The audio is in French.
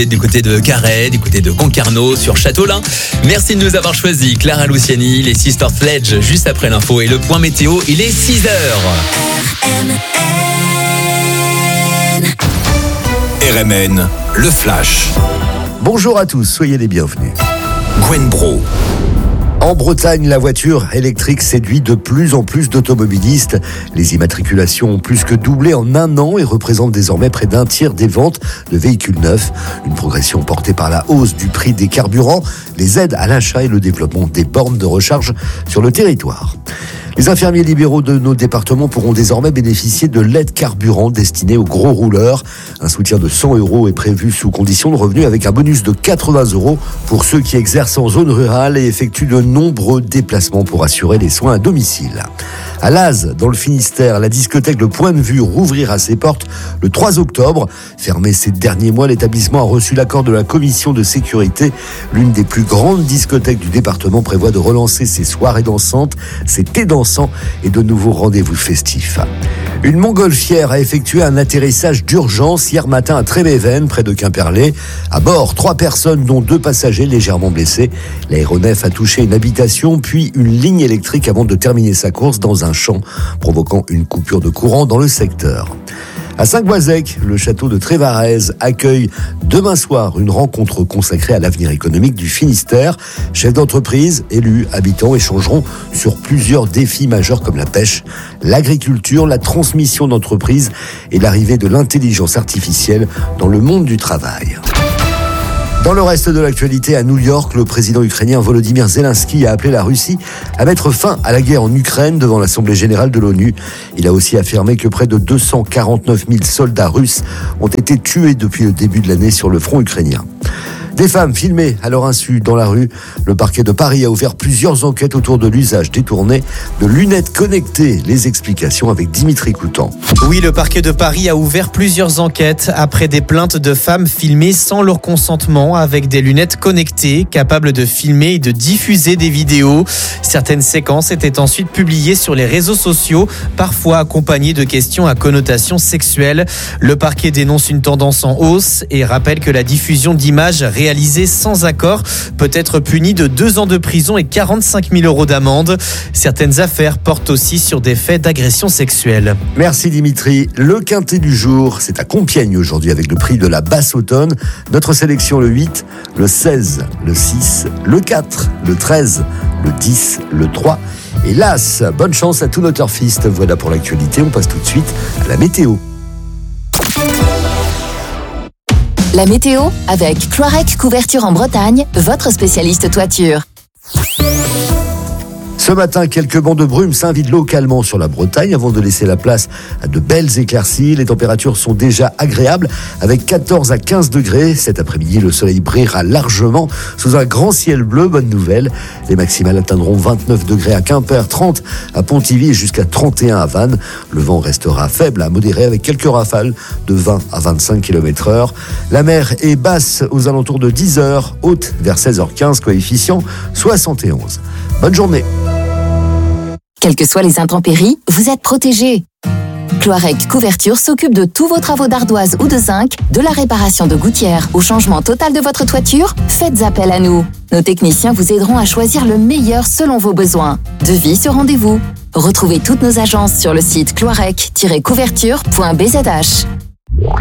Du côté de Carhaix, du côté de Concarneau, sur Châteaulin. Merci de nous avoir choisis. Clara Luciani, les Sister Sledge, juste après l'info. Et le point météo, il est 6h. RMN, le flash. Bonjour à tous, soyez les bienvenus. Gwen Bro. En Bretagne, la voiture électrique séduit de plus en plus d'automobilistes. Les immatriculations ont plus que doublé en un an et représentent désormais près d'un tiers des ventes de véhicules neufs. Une progression portée par la hausse du prix des carburants, les aides à l'achat et le développement des bornes de recharge sur le territoire. Les infirmiers libéraux de nos départements pourront désormais bénéficier de l'aide carburant destinée aux gros rouleurs. Un soutien de 100 € est prévu sous condition de revenu avec un bonus de 80 € pour ceux qui exercent en zone rurale et effectuent de nombreux déplacements pour assurer les soins à domicile. À Laz, dans le Finistère, la discothèque Le Point de Vue rouvrira ses portes le 3 octobre. Fermé ces derniers mois, l'établissement a reçu l'accord de la commission de sécurité. L'une des plus grandes discothèques du département prévoit de relancer ses soirées dansantes, ses thés dansants et de nouveaux rendez-vous festifs. Une montgolfière a effectué un atterrissage d'urgence hier matin à Tréméven, près de Quimperlé. À bord, 3 personnes, dont 2 passagers légèrement blessés. L'aéronef a touché une habitation, puis une ligne électrique avant de terminer sa course dans un champ, provoquant une coupure de courant dans le secteur. À Saint-Goazec, le château de Trévarez accueille demain soir une rencontre consacrée à l'avenir économique du Finistère. Chefs d'entreprise, élus, habitants échangeront sur plusieurs défis majeurs comme la pêche, l'agriculture, la transmission d'entreprises et l'arrivée de l'intelligence artificielle dans le monde du travail. Dans le reste de l'actualité, à New York, le président ukrainien Volodymyr Zelensky a appelé la Russie à mettre fin à la guerre en Ukraine devant l'Assemblée générale de l'ONU. Il a aussi affirmé que près de 249 000 soldats russes ont été tués depuis le début de l'année sur le front ukrainien. Des femmes filmées à leur insu dans la rue. Le parquet de Paris a ouvert plusieurs enquêtes autour de l'usage détourné de lunettes connectées. Les explications avec Dimitri Coutan. Oui, le parquet de Paris a ouvert plusieurs enquêtes après des plaintes de femmes filmées sans leur consentement avec des lunettes connectées capables de filmer et de diffuser des vidéos. Certaines séquences étaient ensuite publiées sur les réseaux sociaux, parfois accompagnées de questions à connotation sexuelle. Le parquet dénonce une tendance en hausse et rappelle que la diffusion d'images réalisée sans accord peut être punie de 2 ans de prison et 45 000 € d'amende. Certaines affaires portent aussi sur des faits d'agression sexuelle. Merci Dimitri. Le quintet du jour, c'est à Compiègne aujourd'hui avec le prix de la Basse-Automne. Notre sélection le 8, le 16, le 6, le 4, le 13, le 10, le 3 et l'As. Bonne chance à tous nos turfistes. Voilà pour l'actualité. On passe tout de suite à la météo. La météo avec Cloirec Couverture en Bretagne, votre spécialiste toiture. Ce matin, quelques bancs de brume s'invitent localement sur la Bretagne avant de laisser la place à de belles éclaircies. Les températures sont déjà agréables avec 14 à 15 degrés. Cet après-midi, le soleil brillera largement sous un grand ciel bleu. Bonne nouvelle. Les maximales atteindront 29 degrés à Quimper, 30 à Pontivy et jusqu'à 31 à Vannes. Le vent restera faible à modéré avec quelques rafales de 20 à 25 km/h. La mer est basse aux alentours de 10h, haute vers 16h15, coefficient 71. Bonne journée. Quelles que soient les intempéries, vous êtes protégés. Cloirec Couverture s'occupe de tous vos travaux d'ardoise ou de zinc, de la réparation de gouttières au changement total de votre toiture. Faites appel à nous. Nos techniciens vous aideront à choisir le meilleur selon vos besoins. Devis sur rendez-vous. Retrouvez toutes nos agences sur le site cloirec-couverture.bzh.